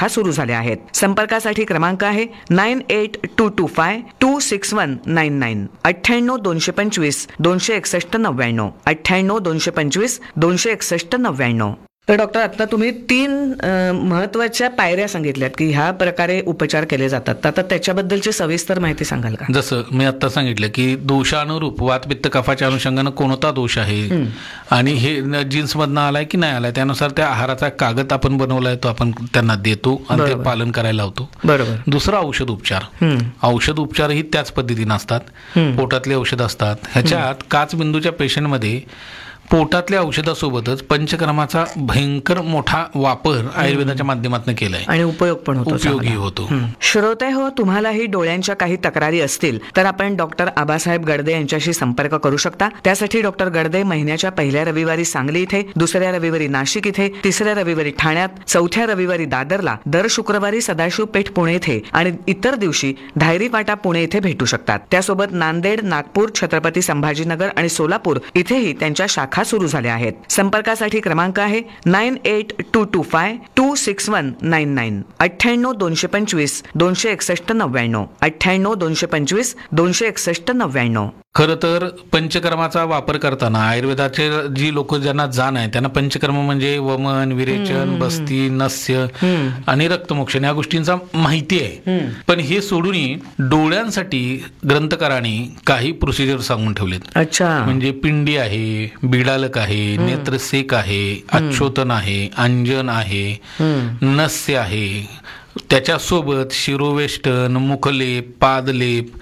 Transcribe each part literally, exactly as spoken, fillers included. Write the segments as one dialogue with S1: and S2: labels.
S1: शाखा सुरू झाल्या आहेत. संपर्कासाठी क्रमांक आहे nine eight to to five to six one nine nine अठ्ठ्याण्णव दोनशे पंचवीस दोनशे एकसष्ट नव्याण्णव अठ्ठ्याण्णव दोनशे पंचवीस दोनशे एकसष्ट नव्याण्णव. तर डॉक्टर, आता तुम्ही तीन महत्वाच्या पायऱ्या सांगितल्यात की ह्या प्रकारे उपचार केले जातात. आता त्याच्याबद्दलची सविस्तर माहिती सांगाल का?
S2: जसं मी आता सांगितलं की दोषानुरूप वात पित्त कफाच्या अनुषंगानं कोणता दोष आहे आणि हे जीन्स मधनं आलाय की नाही आलाय त्यानुसार त्या आहाराचा कागद आपण बनवलाय तो आपण त्यांना देतो आणि ते पालन करायला लावतो.
S1: बरोबर.
S2: दुसरा औषध उपचार. औषध उपचारही त्याच पद्धतीने असतात. पोटातले औषध असतात. ह्याच्यात काचबिंदूच्या पेशंटमध्ये पोटातल्या औषधासोबतच पंचकर्माचा भयंकर मोठा वापर आयुर्वेदाच्या माध्यमातून केलाय
S1: आणि उपयोग पण होतो,
S2: उपयोगी होतो.
S1: श्रोते हो, तुम्हालाही डोळ्यांच्या काही तक्रारी असतील तर आपण डॉक्टर आबासाहेब गडदे यांच्याशी संपर्क करू शकता. त्यासाठी डॉक्टर गडदे महिन्याच्या पहिल्या रविवारी सांगली इथे, दुसऱ्या रविवारी नाशिक इथे, तिसऱ्या रविवारी ठाण्यात, चौथ्या रविवारी दादरला, दर शुक्रवारी सदाशिव पेठ पुणे इथे आणि इतर दिवशी धायरी फाटा पुणे इथे भेटू शकतात. त्यासोबत नांदेड, नागपूर, छत्रपती संभाजीनगर आणि सोलापूर इथेही त्यांच्या शाखा सुरू झाल्या आहेत. संपर्कासाठी क्रमांक आहे nine eight to to five to six one nine nine अठ्ठ्याण्णव दोनशे पंचवीस दोनशे एकसष्ट नव्याण्णव अठ्ठ्याण्णव दोनशे पंचवीस दोनशे एकसष्ट नव्याण्णव.
S2: खरं तर पंचकर्माचा वापर करताना आयुर्वेदाचे जी लोक ज्यांना जाण आहे त्यांना पंचकर्म म्हणजे वमन, विरेचन, बस्ती, नस्य आणि रक्तमोक्षण या गोष्टींचा माहिती आहे. पण हे सोडूनही डोळ्यांसाठी ग्रंथकारांनी काही प्रोसिजर सांगून ठेवलेत.
S1: अच्छा.
S2: म्हणजे पिंडी आहे, बिडालक आहे, नेत्रसेक आहे, अच्छोतन आहे, अंजन आहे, नस्य आहे, त्याच्यासोबत शिरोवेष्टन, मुखलेप, पादलेप,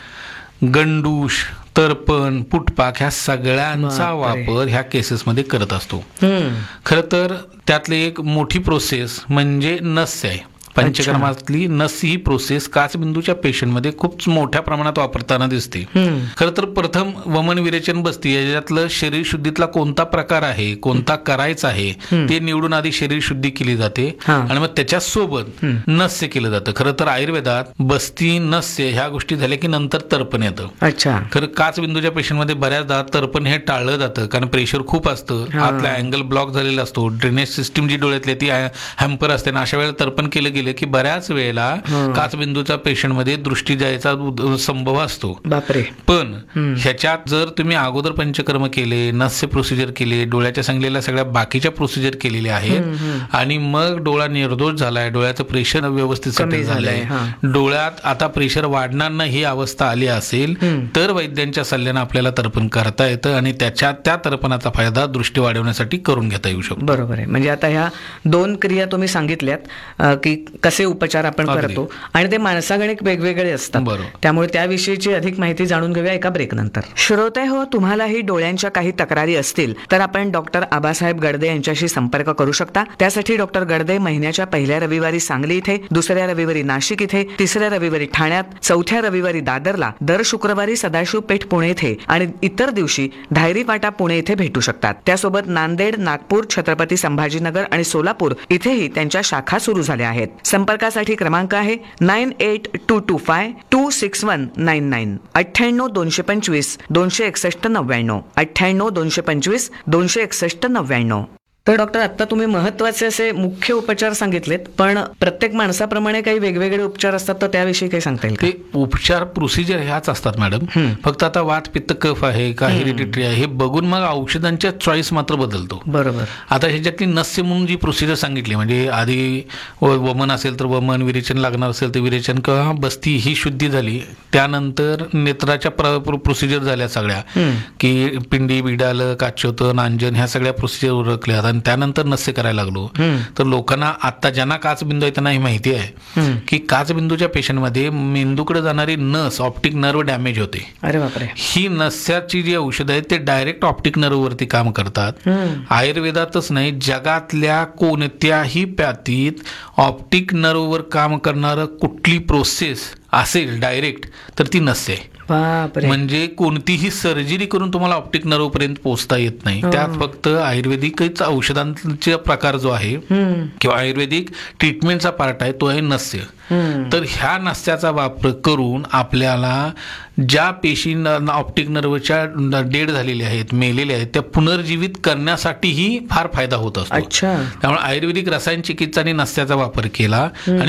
S2: गंडूश, तर्पण, पुटपाक ह्या सगळ्यांचा वापर ह्या केसेसमध्ये करत असतो. खरं तर त्यातली एक मोठी प्रोसेस म्हणजे नस्य आहे. पंचकर्मातली नस ही प्रोसेस काचबिंदूच्या पेशंटमध्ये खूप मोठ्या प्रमाणात वापरताना दिसते. खरं तर प्रथम वमन, विरेचन, बस्ती याच्यातलं शरीर शुद्धीतला कोणता प्रकार आहे, कोणता करायचा आहे ते निवडून आधी शरीर शुद्धी केली जाते आणि मग त्याच्यासोबत नस्य केलं जातं. खरं तर आयुर्वेदात बस्ती, नस्य ह्या गोष्टी झाल्या की नंतर तर्पण येतं.
S1: अच्छा.
S2: खरं काचबिंदूच्या पेशंटमध्ये बऱ्याचदा तर्पण हे टाळलं जातं कारण प्रेशर खूप असतं, आतला अँगल ब्लॉक झालेला असतो, ड्रेनेज सिस्टीम जी डोळ्यातली ती हॅम्पर असते ना, अशा वेळेला तर्पण केलं गेलं की बऱ्याच वेळेला काचबिंदूच्या पेशंट मध्ये दृष्टी जायचा संभव असतो.
S1: बापरे.
S2: पण ह्याच्यात जर तुम्ही अगोदर पंचकर्म केले, नस्य प्रोसिजर केले, डोळ्याच्या सांगलेल्या सगळ्या बाकीच्या प्रोसिजर केलेल्या आहेत आणि मग डोळा निर्दोष झालाय, डोळ्याचं प्रेशर व्यवस्थित सेटल झालंय, डोळ्यात आता प्रेशर वाढणार नाही ही अवस्था आली असेल तर वैद्यांच्या सल्ल्यानं आपल्याला तर्पण करता येतं आणि त्याच्या त्या तर्पणाचा फायदा दृष्टी वाढवण्यासाठी करून घेता येऊ शकतो.
S1: बरोबर आहे. म्हणजे आता ह्या दोन क्रिया तुम्ही सांगितल्यात की कसे उपचार आपण करतो आणि ते माणसागणिक वेगवेगळे असतात. त्यामुळे त्याविषयीची अधिक माहिती जाणून घेऊया एका ब्रेक नंतर. श्रोते हो, तुम्हालाही डोळ्यांच्या काही तक्रारी असतील तर आपण डॉक्टर आबासाहेब गडदे यांच्याशी संपर्क करू शकता. त्यासाठी डॉक्टर गडदे महिन्याच्या पहिल्या रविवारी सांगली इथे, दुसऱ्या रविवारी नाशिक इथे, तिसऱ्या रविवारी ठाण्यात, चौथ्या रविवारी दादरला, दर शुक्रवारी सदाशिव पेठ पुणे इथे आणि इतर दिवशी धायरी फाटा पुणे इथे भेटू शकतात. त्यासोबत नांदेड, नागपूर, छत्रपती संभाजीनगर आणि सोलापूर इथेही त्यांच्या शाखा सुरू झाल्या आहेत. संपर्कासाठी क्रमांक आहे nine eight to to five to six one nine nine अठ्ठ्याण्णव दोनशे पंचवीस दोनशे एकसष्ट नव्याण्णव अठ्ठ्याण्णव दोनशे पंचवीस दोनशे एकसष्ट नव्याण्णव. तर डॉक्टर, आता तुम्ही महत्वाचे असे मुख्य उपचार सांगितलेत, पण प्रत्येक माणसाप्रमाणे काही वेगवेगळे उपचार असतात तर त्याविषयी काही सांगता येईल?
S2: ते उपचार प्रोसिजर ह्याच असतात मॅडम. फक्त आता वात, पित्त, कफ आहे का हेरिडिटरी आहे हे बघून मग औषधांच्या चॉईस मात्र बदलतो.
S1: बरोबर.
S2: आता ह्याच्यातली नस्य म्हणून जी प्रोसिजर सांगितली म्हणजे आधी वमन असेल तर वमन, विरेचन लागणार असेल तर विरेचन किंवा बस्ती ही शुद्धी झाली, त्यानंतर नेत्राच्या प्रोसिजर झाल्या सगळ्या की पिंडी, बिडाल, काच्योतन, अंजन ह्या सगळ्या प्रोसिजर उरकल्या आणि त्यानंतर नस्य करायला लागलो. तर लोकांना आता ज्यांना काचबिंदू आहे त्यांना ही माहिती आहे की काचबिंदूच्या पेशंटमध्ये मेंदूकडे जाणारी नस, ऑप्टिक नर्व डॅमेज होते.
S1: अरे बापरे.
S2: ही नस्याची जी औषधं आहेत ते डायरेक्ट ऑप्टिक नर्व वरती काम करतात. आयुर्वेदातच नाही जगातल्या कोणत्याही प्यातीत ऑप्टिक नर्ववर काम करणारं कुठली प्रोसेस असेल डायरेक्ट तर ती नस्य आहे. म्हणजे कोणतीही सर्जरी करून तुम्हाला ऑप्टिक नर्व पर्यंत पोहोचता येत नाही. त्यात फक्त आयुर्वेदिकच औषधांचा प्रकार जो आहे किंवा आयुर्वेदिक ट्रीटमेंटचा पार्ट आहे तो आहे नस्य. तर ह्या नस्याचा वापर करून आपल्याला ज्या पेशींना ऑप्टिक नर्वच्या डेड झालेल्या आहेत, मेलेल्या आहेत, त्या पुनर्जीवित करण्यासाठीही फार फायदा होत असतो. त्यामुळे आयुर्वेदिक रसायन चिकित्साने नस्याचा वापर केला आणि